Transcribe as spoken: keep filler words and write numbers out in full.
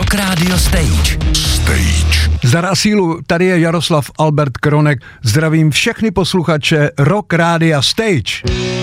Rock Radio Stage. Stage. Zdar a sílu, tady je Jaroslav Albert Kronek. Zdravím všechny posluchače Rock Rádia Stage.